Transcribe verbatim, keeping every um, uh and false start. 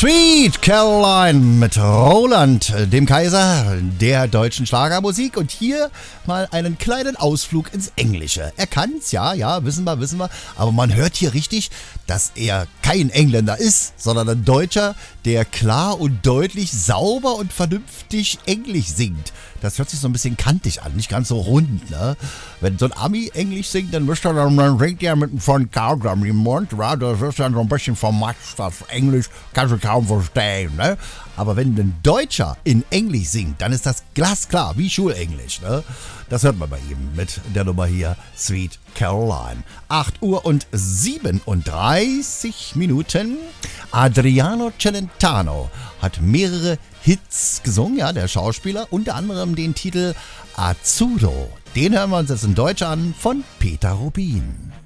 Sweet Caroline mit Roland, dem Kaiser der deutschen Schlagermusik. Und hier mal einen kleinen Ausflug ins Englische. Er kann's, ja, ja, wissen wir, wissen wir. Aber man hört hier richtig, dass er kein Engländer ist, sondern ein Deutscher, der klar und deutlich, sauber und vernünftig Englisch singt. Das hört sich so ein bisschen kantig an, nicht ganz so rund, ne? Wenn so ein Ami Englisch singt, dann müsste er dann, dann singt er mit einem vollen Kaugummi im Mund, ja, das ist dann so ein bisschen vermatscht, das Englisch kannst du kaum verstehen, ne? Aber wenn ein Deutscher in Englisch singt, dann ist das glasklar, wie Schulenglisch, ne? Das hört man bei ihm mit der Nummer hier, Sweet Caroline. acht Uhr und siebenunddreißig Minuten. Adriano Celentano hat mehrere Hits gesungen, ja, der Schauspieler, unter anderem den Titel Azzurro. Den hören wir uns jetzt in Deutsch an von Peter Rubin.